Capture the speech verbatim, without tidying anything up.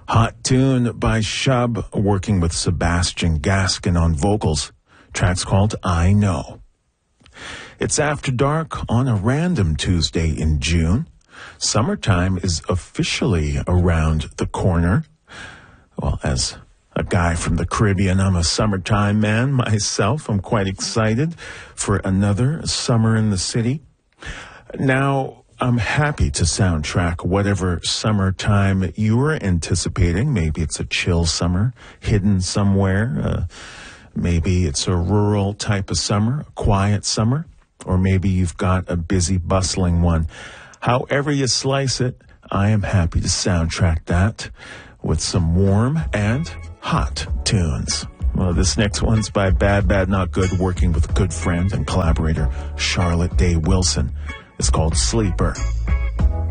Hot tune by Shub working with Sebastian Gaskin on vocals. Track's called I Know. It's After Dark on a random Tuesday in June. Summertime is officially around the corner. Well, as a guy from the Caribbean, I'm a summertime man myself. I'm quite excited for another summer in the city. Now, I'm happy to soundtrack whatever summertime you are anticipating. Maybe it's a chill summer hidden somewhere. Uh, maybe it's a rural type of summer, a quiet summer. Or maybe you've got a busy, bustling one. However you slice it, I am happy to soundtrack that with some warm and hot tunes. Well, this next one's by Bad Bad Not Good, working with good friend and collaborator Charlotte Day Wilson. It's called Sleeper.